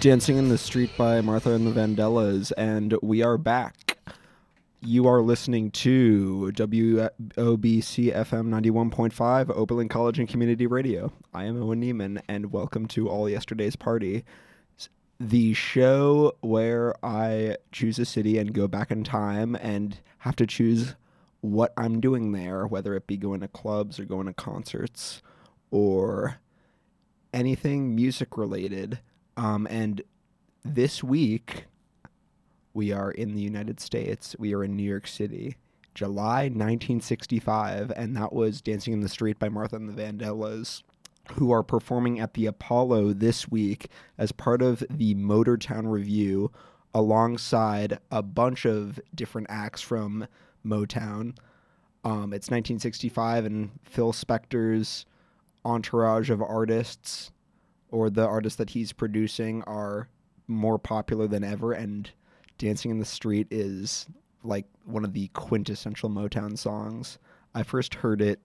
Dancing in the Street by Martha and the Vandellas, and we are back. You are listening to WOBC FM 91.5, Oberlin College and Community Radio. I am Owen Neiman, and welcome to All Yesterday's Party, the show where I choose a city and go back in time and have to choose what I'm doing there, whether it be going to clubs or going to concerts or anything music related. And this week, we are in the United States. We are in New York City, July 1965, and that was Dancing in the Street by Martha and the Vandellas, who are performing at the Apollo this week as part of the Motortown Revue, alongside a bunch of different acts from Motown. It's 1965, and Phil Spector's entourage of artists, or the artists that he's producing, are more popular than ever, and Dancing in the Street is like one of the quintessential Motown songs. I first heard it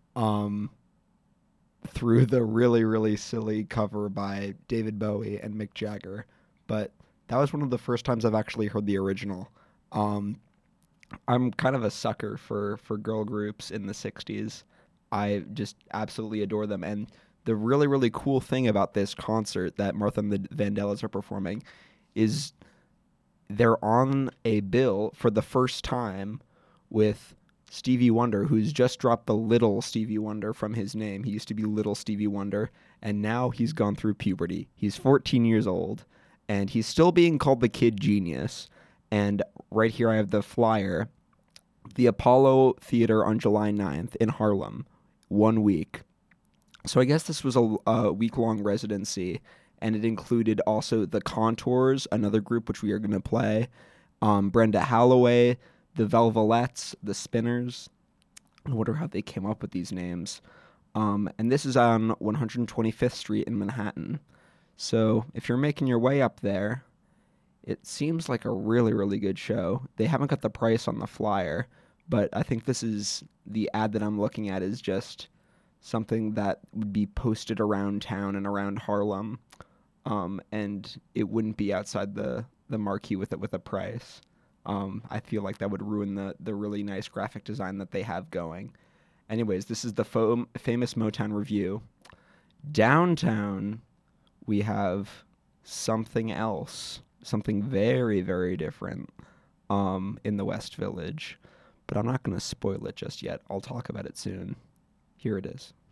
through the really, really silly cover by David Bowie and Mick Jagger, but that was one of the first times I've actually heard the original. I'm kind of a sucker for girl groups in the 60s. I just absolutely adore them, and the really, really cool thing about this concert that Martha and the Vandellas are performing is they're on a bill for the first time with Stevie Wonder, who's just dropped the Little Stevie Wonder from his name. He used to be Little Stevie Wonder, and now he's gone through puberty. He's 14 years old, and he's still being called the Kid Genius. And right here I have the flyer. The Apollo Theater on July 9th in Harlem, 1 week. So I guess this was a week-long residency, and it included also the Contours, another group which we are going to play, Brenda Holloway, the Velvelettes, the Spinners. I wonder how they came up with these names. And this is on 125th Street in Manhattan. So if you're making your way up there, it seems like a really, really good show. They haven't got the price on the flyer, but I think this is the ad that I'm looking at is just something that would be posted around town and around Harlem, and it wouldn't be outside the marquee with a price. I feel like that would ruin the really nice graphic design that they have going. Anyways, this is the famous Motown Revue. Downtown, we have something else, something very, very different in the West Village, but I'm not going to spoil it just yet. I'll talk about it soon. Here it is.